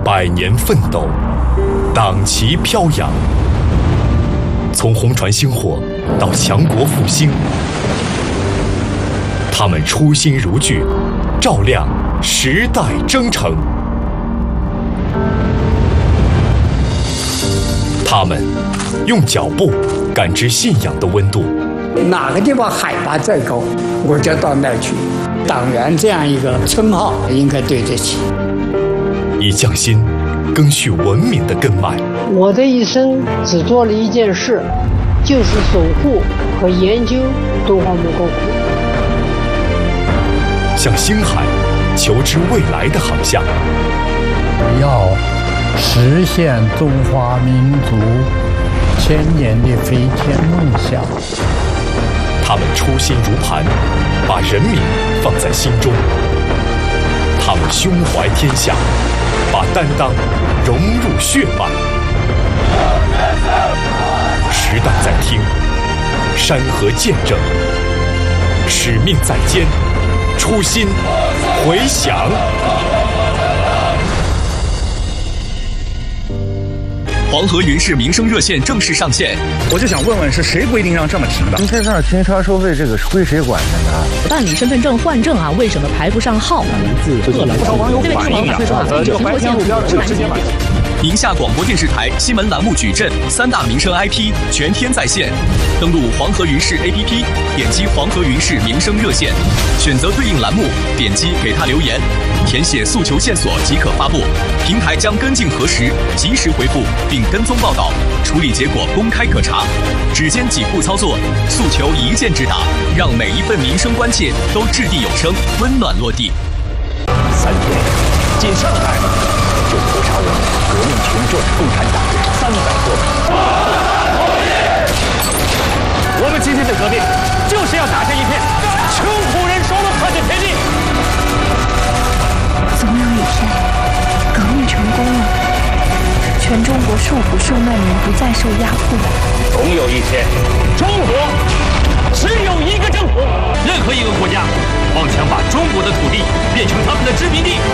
100年奋斗，党旗飘扬。从红船星火到强国复兴，他们初心如炬，照亮时代征程。他们用脚步感知信仰的温度。 哪个地方海拔最高，我就到那儿去。党员这样一个称号应该对得起。 以匠心赓续文明的根脉。 我的一生只做了一件事，就是守护和研究敦煌莫高窟。 向星海求知未来的航向。 要实现中华民族千年的飞天梦想。 他们初心如磐，把人民放在心中。他们胸怀天下，把担当融入血脉。时代在听，山河见证，使命在肩，初心回响。黄河云氏民生热线正式上线。 我就想问问，是谁规定让这么停的？ 停车上停车收费这个归谁管的呢？ 办理身份证换证啊，为什么排不上号？ 不少网友反映啊，这个白天路标是直接买。 宁夏广播电视台新闻栏目矩阵3大民生 IP 全天在线，登录黄河云氏 APP， 点击黄河云氏民生热线，选择对应栏目，点击给他留言，填写诉求线索即可发布。平台将跟进核实，及时回复并跟踪报道，处理结果公开可查。只见几步操作，诉求一键直达，让每一份民生关切都掷地有声，温暖落地。 3天，仅上海就屠杀我们革命群众共产党300多人。我们今天的革命就是要打下一片穷苦人说了算的天地。 总有一天，革命成功了，全中国受苦受难人不再受压迫了。 总有一天，中国只有一个政府，任何一个国家妄想把中国的土地变成他们的殖民地，